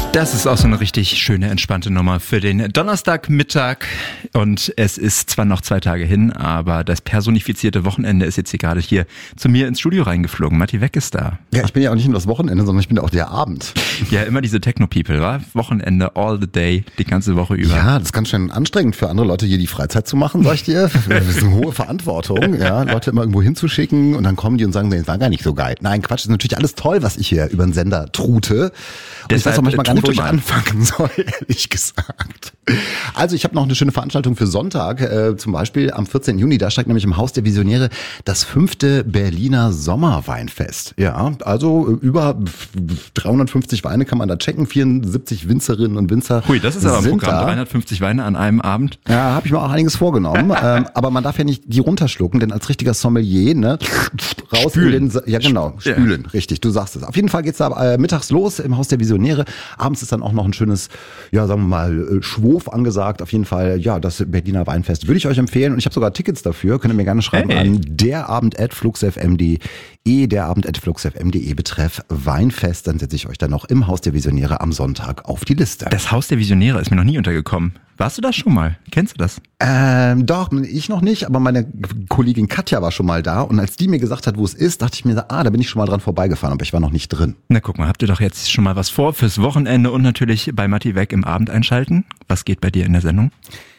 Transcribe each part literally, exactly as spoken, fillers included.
Das ist auch so eine richtig schöne, entspannte Nummer für den Donnerstagmittag. Und es ist zwar noch zwei Tage hin, aber das personifizierte Wochenende ist jetzt hier gerade hier zu mir ins Studio reingeflogen. Matti Weck ist da. Ja, ich bin ja auch nicht nur das Wochenende, sondern ich bin auch der Abend. Ja, immer diese Techno-People, wa? Wochenende, all the day, die ganze Woche über. Ja, das ist ganz schön anstrengend für andere Leute, hier die Freizeit zu machen, sag ich dir. Das ist eine hohe Verantwortung, ja, Leute immer irgendwo hinzuschicken und dann kommen die und sagen, das war gar nicht so geil. Nein, Quatsch, ist natürlich alles toll, was ich hier über den Sender trute. Und ich weiß auch manchmal gar nicht, wo ich anfangen soll, ehrlich gesagt. Also ich habe noch eine schöne Veranstaltung für Sonntag, äh, zum Beispiel am vierzehnten Juni, da steigt nämlich im Haus der Visionäre das fünfte Berliner Sommerweinfest. Ja, also über dreihundertfünfzig Weine kann man da checken, vierundsiebzig Winzerinnen und Winzer. Hui, das ist aber ein sind Programm, da. dreihundertfünfzig Weine an einem Abend. Ja, habe ich mir auch einiges vorgenommen, ähm, aber man darf ja nicht die runterschlucken, denn als richtiger Sommelier, ne, raus Spülen. in den, ja genau, spülen, ja. Richtig, du sagst es. Auf jeden Fall geht's da äh, mittags los im Haus der Visionäre. Abends ist dann auch noch ein schönes, ja, sagen wir mal, Schwof angesagt. Auf jeden Fall, ja, das Berliner Weinfest würde ich euch empfehlen und ich habe sogar Tickets dafür. Könnt ihr mir gerne schreiben hey. an derabend at fluxfm punkt de, derabend at fluxfm punkt de betreff Weinfest. Dann setze ich euch dann noch im Haus der Visionäre am Sonntag auf die Liste. Das Haus der Visionäre ist mir noch nie untergekommen. Warst du da schon mal? Kennst du das? Ähm, doch, ich noch nicht, aber meine Kollegin Katja war schon mal da und als die mir gesagt hat, wo es ist, dachte ich mir, ah, da bin ich schon mal dran vorbeigefahren, aber ich war noch nicht drin. Na guck mal, habt ihr doch jetzt schon mal was vor fürs Wochenende und natürlich bei Matti Weck im Abend einschalten? Was geht bei dir in der Sendung?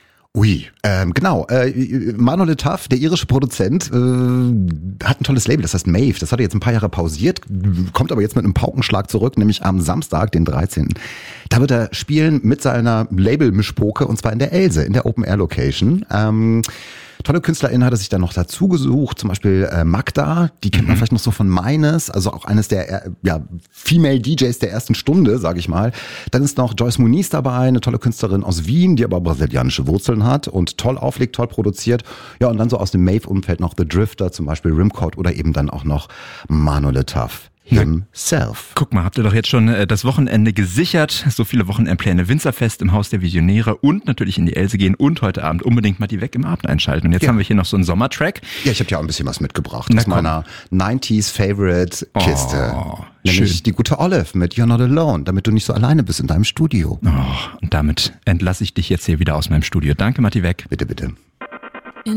Ui, ähm, genau. Äh, Manuel Taff, der irische Produzent, äh, hat ein tolles Label, das heißt Maeve. Das hat er jetzt ein paar Jahre pausiert, kommt aber jetzt mit einem Paukenschlag zurück, nämlich am Samstag, den dreizehnten Da wird er spielen mit seiner Label-Mischpoke und zwar in der Else, in der Open-Air-Location. Ähm, Tolle KünstlerInnen hat er sich dann noch dazu gesucht, zum Beispiel äh, Magda, die kennt man vielleicht noch so von Meines, also auch eines der äh, ja, Female D Js der ersten Stunde, sage ich mal. Dann ist noch Joyce Muniz dabei, eine tolle Künstlerin aus Wien, die aber brasilianische Wurzeln hat und toll auflegt, toll produziert. Ja, und dann so aus dem Mave-Umfeld noch The Drifter, zum Beispiel Rimcode oder eben dann auch noch Manuel Taff. Himself. Guck mal, habt ihr doch jetzt schon äh, das Wochenende gesichert. So viele Wochenendpläne. Winzerfest im Haus der Visionäre und natürlich in die Else gehen und heute Abend unbedingt Matti Weck im Abend einschalten. Und jetzt Ja. haben wir hier noch so einen Sommertrack. Ja, ich habe dir auch ein bisschen was mitgebracht Na aus komm. meiner neunziger Favorite Kiste. Oh, Nämlich schön. die gute Olive mit You're Not Alone, damit du nicht so alleine bist in deinem Studio. Oh, und damit entlasse ich dich jetzt hier wieder aus meinem Studio. Danke, Matti Weck. Bitte, bitte.